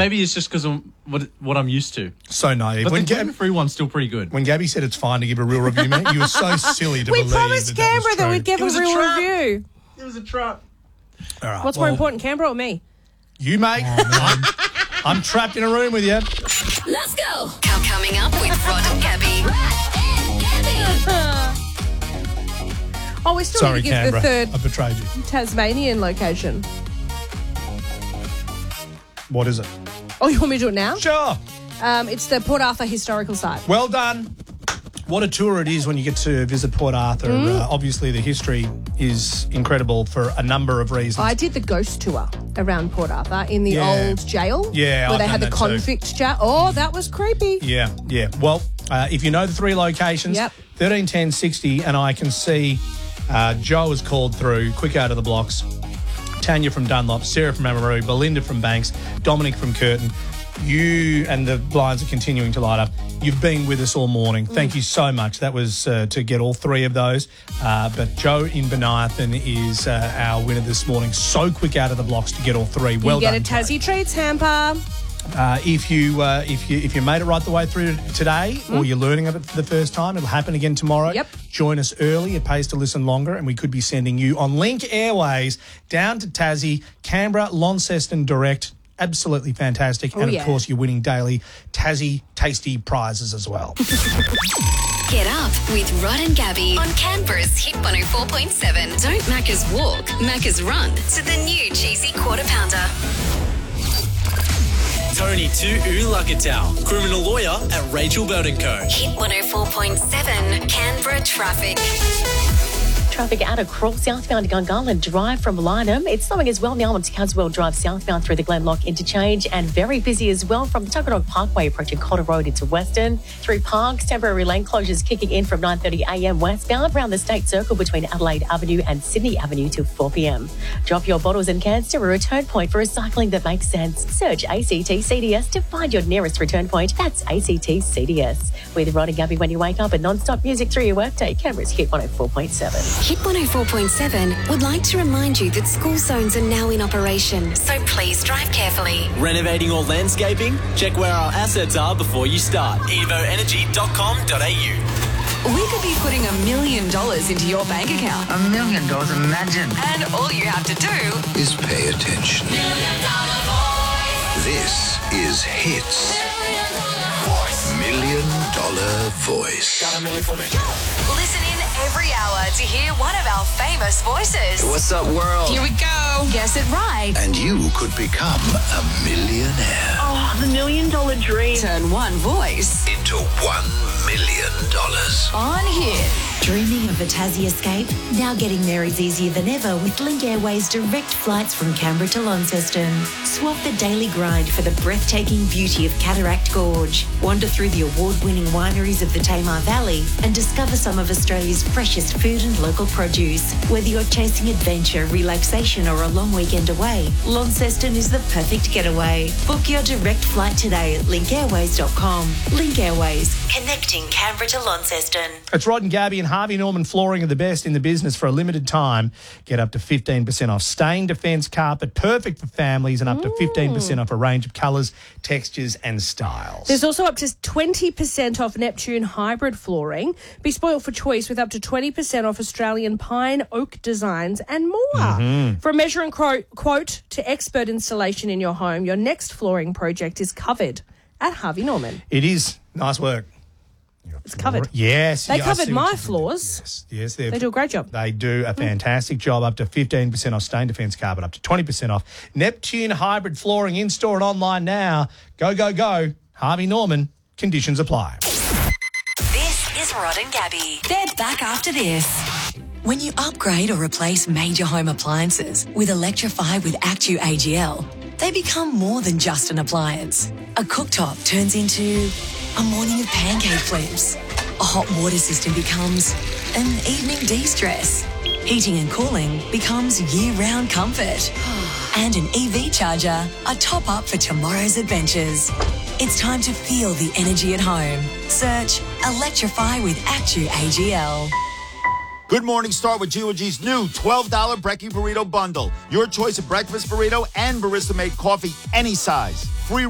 maybe it's just because of what I'm used to. So naive. But the gluten-free one's still pretty good. When Gabby said it's fine to give a real review, mate, you were so silly to We believe promised Canberra that we'd give a real review. It was a trap. All right, What's more important, Canberra or me? You, mate. I'm trapped in a room with you. Let's go. Coming up with Rod and Gabby. Oh, we still need to give Canberra. the third I betrayed you. Tasmanian location. What is it? Oh, you want me to do it now? Sure. It's the Port Arthur Historical Site. Well done. What a tour it is when you get to visit Port Arthur. Obviously, the history is incredible for a number of reasons. I did the ghost tour around Port Arthur in the old jail. Yeah, where I've they had done the that too. convict jail. Oh, that was creepy. Yeah. Well, if you know the three locations, Yep. 13, 10, 60, and I can see Joe has called through, quick out of the blocks, Tanya from Dunlop, Sarah from Amaroo, Belinda from Banks, Dominic from Curtin. You and the blinds are continuing to light up. You've been with us all morning. Thank you so much. That was to get all three of those. But Joe in Bonython is our winner this morning. So quick out of the blocks to get all three. Well you get done, a Tassie Treats hamper. If you made it right the way through today, or you're learning of it for the first time, it'll happen again tomorrow. Yep. Join us early. It pays to listen longer, and we could be sending you on Link Airways down to Tassie, Canberra, Launceston direct. Absolutely fantastic. And, of course, you're winning daily Tassie tasty prizes as well. Get up with Rod and Gabby on Canberra's Hit 104.7. Don't Macca's walk, Macca's run to the new cheesy quarter pounder. Tony Tu'ulakatau, criminal lawyer at Rachel Burton Co. Hit 104.7 Canberra traffic. Traffic out across southbound Gungahlin Drive from Lynham. It's slowing as well now on Caswell Drive southbound through the Glenlock interchange, and very busy as well from the Tuggeranong Parkway approaching Cotter Road into Western. Through Parks, temporary lane closures kicking in from 9:30am westbound around the State Circle between Adelaide Avenue and Sydney Avenue till 4pm. Drop your bottles and cans to a return point for recycling that makes sense. Search ACT CDS to find your nearest return point. That's ACT CDS. With Rod and Gabby when you wake up and non-stop music through your workday. Canberra's Hit 104.7. Hit 104.7 would like to remind you that school zones are now in operation, so please drive carefully. Renovating or landscaping? Check where our assets are before you start. evoenergy.com.au. We could be putting $1 million into your bank account. $1 million, imagine. And all you have to do is pay attention. This is Hits. $1 million voice. listen in every hour to hear one of our famous voices. What's up, world? Here we go. Guess it right. And you could become a millionaire. Oh, the $1 million dream. Turn one voice into $1 million. on Hit. Dreaming of a Tassie escape? Now getting there is easier than ever with Link Airways direct flights from Canberra to Launceston. Swap the daily grind for the breathtaking beauty of Cataract Gorge. Wander through the award-winning wineries of the Tamar Valley and discover some of Australia's freshest food and local produce. Whether you're chasing adventure, relaxation or a long weekend away, Launceston is the perfect getaway. Book your direct flight today at linkairways.com. Link Airways, connecting Canberra to Launceston. It's Rod and Gabby and Harvey Norman Flooring are the best in the business. For a limited time, get up to 15% off stain defence carpet, perfect for families, and up to 15% off a range of colours, textures and styles. There's also up to 20% off Neptune hybrid flooring. Be spoiled for choice with up to 20% off Australian pine, oak designs and more. From measure and quote to expert installation in your home, your next flooring project is covered at Harvey Norman. It is. Nice work. It's covered. Yes. They yeah, I covered see what my you did. floors. Yes, They do a great job. They do a fantastic job. Up to 15% off stain defence carpet, up to 20% off Neptune hybrid flooring in store and online now. Go, go, go. Harvey Norman. Conditions apply. This is Rod and Gabby. They're back after this. When you upgrade or replace major home appliances with Electrify with Actu AGL, they become more than just an appliance. A cooktop turns into a morning of pancake flips. A hot water system becomes an evening de-stress. Heating and cooling becomes year-round comfort. And an EV charger, a top-up for tomorrow's adventures. It's time to feel the energy at home. Search Electrify with Actu AGL. Good morning. Start with G&G's new $12 Brekkie Burrito Bundle. Your choice of breakfast burrito and barista-made coffee, any size.